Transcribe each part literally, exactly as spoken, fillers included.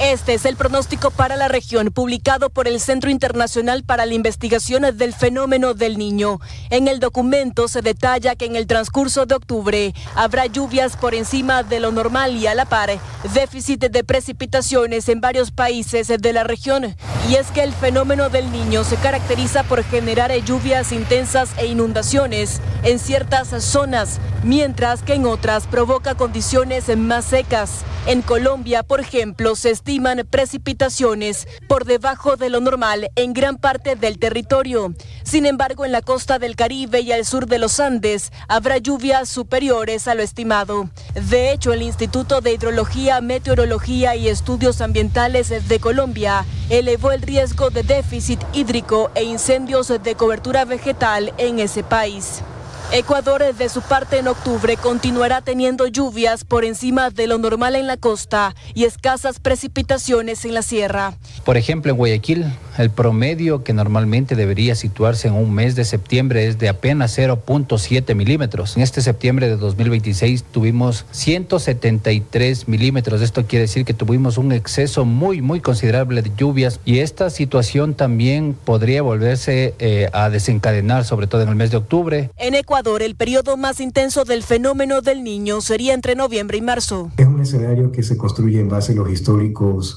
Este es el pronóstico para la región publicado por el Centro Internacional para la Investigación del Fenómeno del Niño. En el documento se detalla que en el transcurso de octubre habrá lluvias por encima de lo normal y a la par déficit de precipitaciones en varios países de la región. Y es que el fenómeno del Niño se caracteriza por generar lluvias intensas e inundaciones en ciertas zonas, mientras que en otras provoca condiciones más secas. En Colombia, por ejemplo, se estiman precipitaciones por debajo de lo normal en gran parte del territorio. Sin embargo, en la costa del Caribe y al sur de los Andes habrá lluvias superiores a lo estimado. De hecho, el Instituto de Hidrología, Meteorología y Estudios Ambientales de Colombia elevó el riesgo de déficit hídrico e incendios de cobertura vegetal en ese país. Ecuador, de su parte, en octubre continuará teniendo lluvias por encima de lo normal en la costa y escasas precipitaciones en la sierra. Por ejemplo, en Guayaquil, el promedio que normalmente debería situarse en un mes de septiembre es de apenas cero punto siete milímetros. En este septiembre de dos mil veintiséis tuvimos ciento setenta y tres milímetros. Esto quiere decir que tuvimos un exceso muy, muy considerable de lluvias, y esta situación también podría volverse eh, a desencadenar, sobre todo en el mes de octubre. En Ecuador, el periodo más intenso del fenómeno del Niño sería entre noviembre y marzo. Es un escenario que se construye en base a los históricos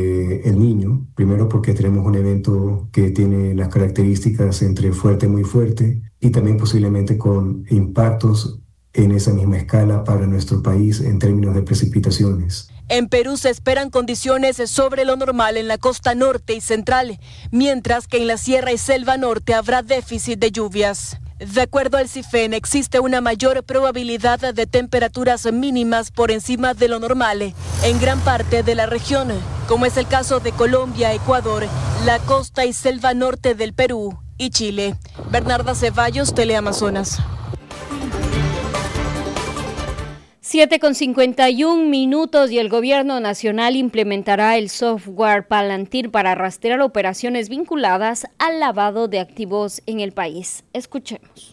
del Niño, primero porque tenemos un evento que tiene las características entre fuerte y muy fuerte, y también posiblemente con impactos en esa misma escala para nuestro país en términos de precipitaciones. En Perú se esperan condiciones sobre lo normal en la costa norte y central, mientras que en la sierra y selva norte habrá déficit de lluvias. De acuerdo al CIFEN, existe una mayor probabilidad de temperaturas mínimas por encima de lo normal en gran parte de la región, como es el caso de Colombia, Ecuador, la costa y selva norte del Perú y Chile. Bernarda Ceballos, Teleamazonas. siete con cincuenta y un minutos, y el gobierno nacional implementará el software Palantir para rastrear operaciones vinculadas al lavado de activos en el país. Escuchemos.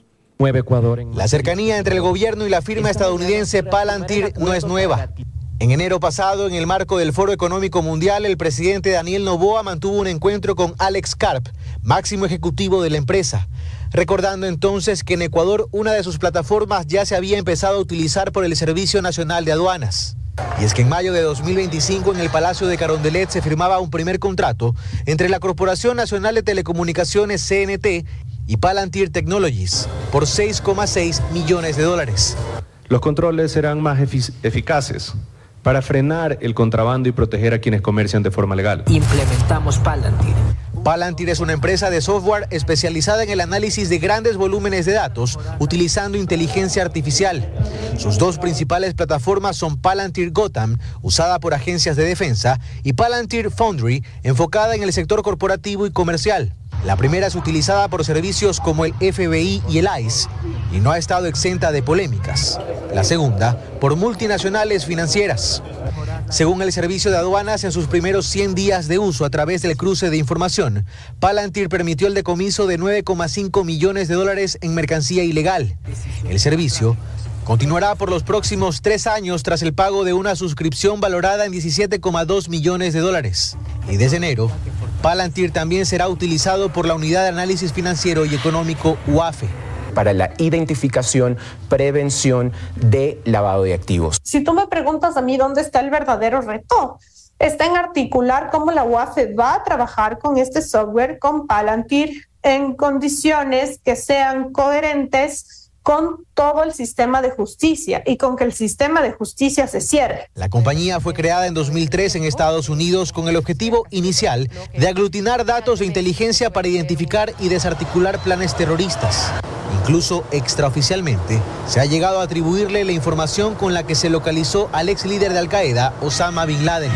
La cercanía entre el gobierno y la firma estadounidense Palantir no es nueva. En enero pasado, en el marco del Foro Económico Mundial, el presidente Daniel Noboa mantuvo un encuentro con Alex Karp, máximo ejecutivo de la empresa, recordando entonces que en Ecuador una de sus plataformas ya se había empezado a utilizar por el Servicio Nacional de Aduanas. Y es que en mayo de dos mil veinticinco en el Palacio de Carondelet se firmaba un primer contrato entre la Corporación Nacional de Telecomunicaciones C N T y Palantir Technologies por seis coma seis millones de dólares. Los controles serán más efic- eficaces para frenar el contrabando y proteger a quienes comercian de forma legal. Implementamos Palantir. Palantir es una empresa de software especializada en el análisis de grandes volúmenes de datos utilizando inteligencia artificial. Sus dos principales plataformas son Palantir Gotham, usada por agencias de defensa, y Palantir Foundry, enfocada en el sector corporativo y comercial. La primera es utilizada por servicios como el F B I y el I C E y no ha estado exenta de polémicas. La segunda, por multinacionales financieras. Según el Servicio de Aduanas, en sus primeros cien días de uso a través del cruce de información, Palantir permitió el decomiso de nueve coma cinco millones de dólares en mercancía ilegal. El servicio continuará por los próximos tres años tras el pago de una suscripción valorada en diecisiete coma dos millones de dólares. Y desde enero, Palantir también será utilizado por la Unidad de Análisis Financiero y Económico U A F E. Para la identificación, prevención de lavado de activos. Si tú me preguntas a mí dónde está el verdadero reto, está en articular cómo la U A F E va a trabajar con este software, con Palantir, en condiciones que sean coherentes con todo el sistema de justicia y con que el sistema de justicia se cierre. La compañía fue creada en dos mil tres en Estados Unidos con el objetivo inicial de aglutinar datos de inteligencia para identificar y desarticular planes terroristas. Incluso extraoficialmente se ha llegado a atribuirle la información con la que se localizó al ex líder de Al-Qaeda, Osama Bin Laden.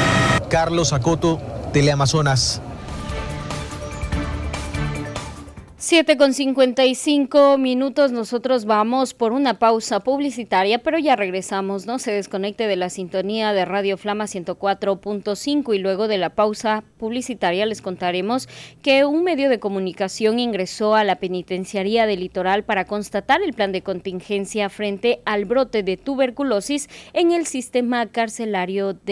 Carlos Acoto, Teleamazonas. siete con cincuenta y cinco minutos, nosotros vamos por una pausa publicitaria, pero ya regresamos, no se desconecte de la sintonía de Radio Flama ciento cuatro punto cinco, y luego de la pausa publicitaria les contaremos que un medio de comunicación ingresó a la penitenciaría del Litoral para constatar el plan de contingencia frente al brote de tuberculosis en el sistema carcelario de